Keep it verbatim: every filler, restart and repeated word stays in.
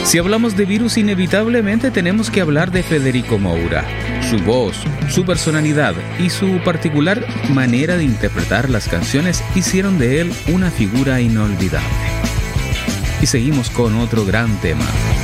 Si hablamos de virus, inevitablemente tenemos que hablar de Federico Moura. Su voz, su personalidad y su particular manera de interpretar las canciones hicieron de él una figura inolvidable. Y seguimos con otro gran tema.